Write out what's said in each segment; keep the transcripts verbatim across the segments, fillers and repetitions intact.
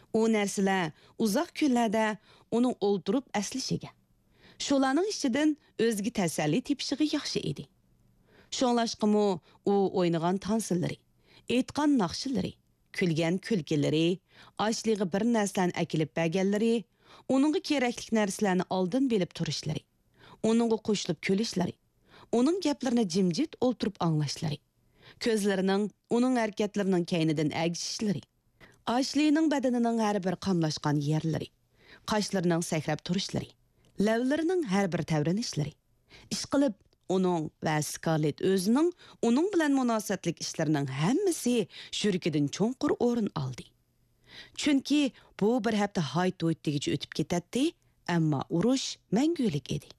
U narsalar uzoq kunlarda uning o'ltirib aslishiga, shularning ichidan o'ziga tasalli tepishiga yaxshi edi. Shonglashqimi u o'ynagan tansillari, aytgan naqshilari, kulgan kulkilari, ashliga bir narsani akilib berganlari, uningga kerakli narsalarni oldin bilib turishlari, uningga qo'shilib kulishlari, uning gaplarini jimjit o'ltirib anglashlari, ko'zlarining uning harakatlarining kaynidan agishishlari, ashlining badanining har bir qamlashgan yerlari, qoshlarining sakrab turishlari, lavlarining har bir tavrinishlari, ish qilib uning va Scarlett o'zining uning bilan munosabatlik ishlarining hammasi yuragidan cho'nqur o'rin oldi. Chunki bu bir hafta hayt-hoytdegicha o'tib ketadi, ammo urush mangulik edi.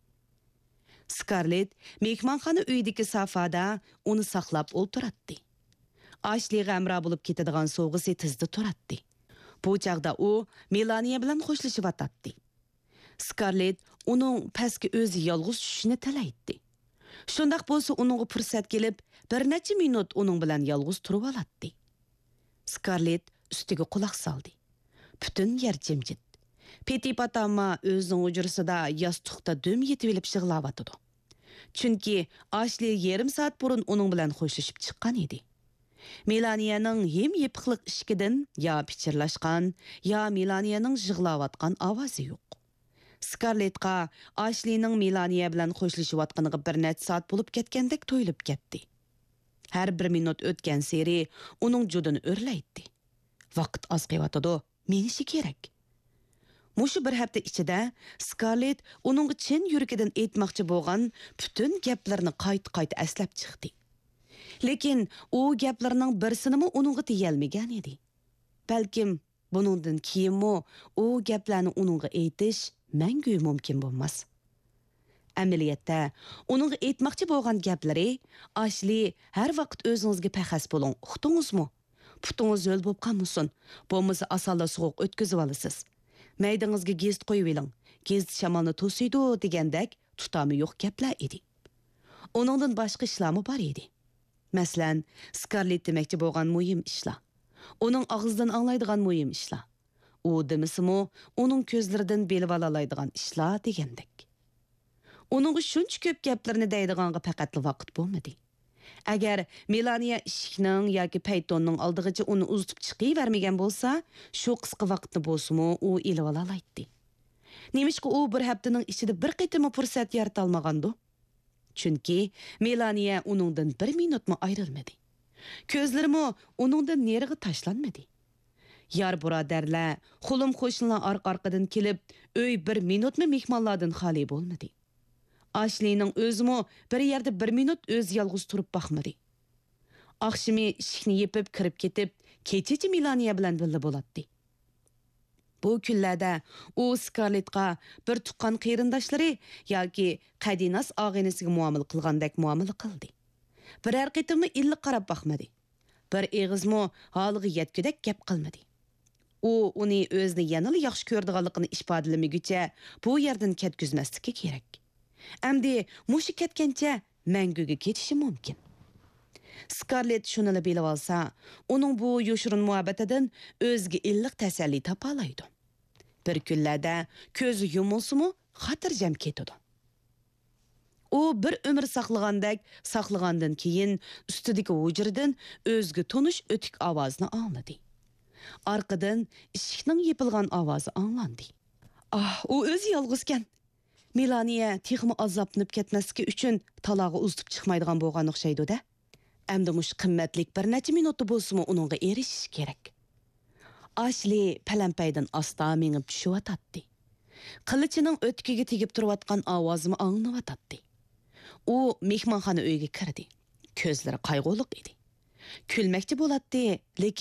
Scarlett mehmonxona uyidagi sofada uni saqlab o'ltiradi. Ashliga amra bo'lib ketadigan sovg'isi tizda turadi. Bu chaqda u Melania bilan xo'shlashib atadi. Scarlett uning pastga o'zi yolg'iz tushishini tilaydi. Shundaq bo'lsa uningga fursat kelib, bir necha minut uning bilan yolg'iz turib oladi. Scarlett ustiga quloq soldi. Butun yer jimjit. Petipatama o'zining hujrasida yostiqda dum yetib olib yig'layotdi. Chunki Ashli yarim soat burun uning bilan xo'shlashib chiqqan edi. Melaniyaning hem yepiqliq ishkidan yo pichirlashgan, yo Melaniyaning yig'layotgan ovozi yo'q. Scarlettga Ashlining Melaniya bilan xo'shlashayotganiga bir necha soat bo'lib ketgandek to'yilib ketdi. Har bir minut o'tgan seri uning judini o'rlaydi. Vaqt oz qiyotidi, menishi kerak. Mushu bir hafta ichida Scarlett uning chin yuragidan aytmoqchi bo'lgan butun gaplarni qayt-qayt aslab chiqdi. Lekin u gaplarning birsini uningga tiyolmagan edi. Balkim buningdan keyinmi u gaplarni uningga aytish mangu mumkin bo'lmas. Amaliyotda uning aytmoqchi bo'lgan gaplari Ashli har vaqt o'zingizga paxas bo'ling, uqdingizmi? Putingiz yo'l bo'lib qolmasin, bo'lmasa asalla sovuq o'tkazib olasiz. Maydangizga gest qo'yib oling, gest shamolni to'siydi degandek tutami yo'q gaplar edi. Uningdan boshqa ishlarmi bor edi. Masalan, Scarlett demoqchi bo'lgan muhim ishlar, uning og'zidan anglaydigan muhim ishlar, u demisimi uning ko'zlaridan belib olalaydigan ishlar degandek. Uningga shuncha ko'p gaplarni deydiganga faqat vaqt bo'lmadi. Agar Melania ishikning yoki Paytonning oldigacha uni uzitib chiqavermagan bo'lsa, shu qisqa vaqtni bo'lsa-mu u elib olalaydi. Nemishqa u bir haftaning ichida bir qitimli fursat yarata olmagandi? Chunki Melania uningdan bir minutmi ayrilmadi. Ko'zlarimi uningdan neriga tashlanmadi. Yar birodarlar, xulum qo'shnilar orqa-orqadan kelib, uy bir minutmi mehmonlardan xoli bo'lmadi. Ashlining o'zimi bir yerda bir minut o'z yolg'iz turib baxmadi. Oqshimi ishikni yepib kirib ketib, kechachi Melania bilan birga bo'ladi. Bu kunlarda u Scarlettga bir tuqqan qarindoshlari yoki qadinas og'inasiga muomala qilgandek muomala qildi. Biror qitimni illiq qarab baxmadi. Bir eg'izmi holiga yetkudek gap qilmadi. U uni o'zini yanada yaxshi ko'rdiganligini ifodalamaguncha bu yerdan ketkizmasligi kerak. Amdi mushi ketgancha manguga ketishi mumkin. Scarlett shuni bilib olsa, uning bu yoshirin muhabbatidan o'ziga illiq tasalli topa oladi. Bir kunlarda ko'zi yumilsa-mu, xotirjam ketadi. U bir umr saqlagandek, saqlagandan keyin ustidagi hujradan o'ziga tonish o'tik ovozni angladi. Orqadan eshikning yepilgan ovozi anglandi. Ah, u o'zi yolg'izkan. Melania texmi azoblanib ketmasligi uchun talog'i uzitib chiqmaydigan bo'lgan o'xshaydi-da. Endi mush qimmatlik bir necha minutda bo'lsa-mu uningga erishish kerak. Ashli palampaydan asta mengib tushyotdi. Qilichining o'tkiga tegib turayotgan ovozini anglayotdi. U mehmonxona uyiga kirdi. Ko'zlari qayg'uliq edi. Kulmoqchi bo'ladi, lekin